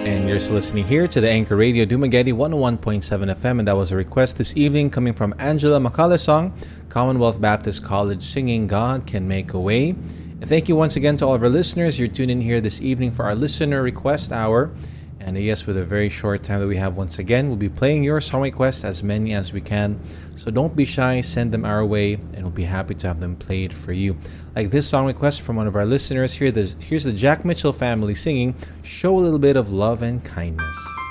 And you're still listening here to the Anchor Radio Dumaguete 101.7 FM, and that was a request this evening coming from Angela Macala's song, Commonwealth Baptist College, singing God Can Make a Way. And thank you once again to all of our listeners. You're tuned in here this evening for our Listener Request Hour. And yes, with a very short time that we have once again, we'll be playing your song requests, as many as we can. So don't be shy, send them our way, and we'll be happy to have them played for you. Like this song request from one of our listeners here. Here's the Jack Mitchell family singing, Show a Little Bit of Love and Kindness.